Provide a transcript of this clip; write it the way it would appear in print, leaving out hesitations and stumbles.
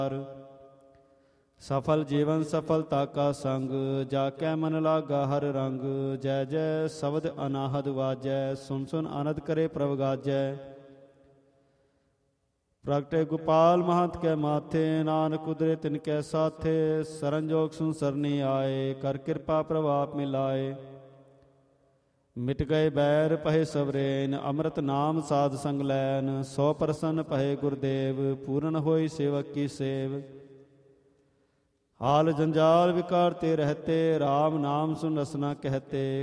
ਸਫਲ ਜੀਵਨ ਸਫਲਤਾ ਕਾ ਸੰਗ, ਜਾ ਕੈ ਮਨ ਲਾਗਾ ਹਰ ਰੰਗ। ਜੈ ਜੈ ਸ਼ਬਦ ਅਨਾਹਦ ਵਾਜੈ, ਸੁਨ ਸੁਨ ਆਨੰਦ ਕਰੇ ਪ੍ਰਭ ਗਾਜੈ। ਪ੍ਰਗਟੇ ਗੋਪਾਲ ਮਹੰਤ ਕੈ ਮਾਥੇ, ਨਾਨਕ ਉਦਰੇ ਤਿਨ ਕੈ ਸਾਥੇ। ਸਰਨਜੋਗ ਸੁਨ ਸਰਨੀ ਆਏ, ਕਰ ਕਿਰਪਾ ਪ੍ਰਭ ਆਪ ਮਿਲਾਏ। ਮਿਟ ਗਏ ਬੈਰ ਪਹੇ ਸਵਰੇਨ, ਅੰਮ੍ਰਿਤ ਨਾਮ ਸਾਧ ਸੰਗ ਲੈਨ। ਸੋ ਪ੍ਰਸੰਨ ਪਹੇ ਗੁਰਦੇਵ, ਪੂਰਨ ਹੋਈ ਸੇਵਕ ਕੀ ਸੇਵ। ਹਾਲ ਜੰਜਾਲ ਵਿਕਾਰ ਤੇ ਰਹਤੇ, ਰਾਮ ਨਾਮ ਸੁਨ ਰਸਨਾ ਕਹਤੇ।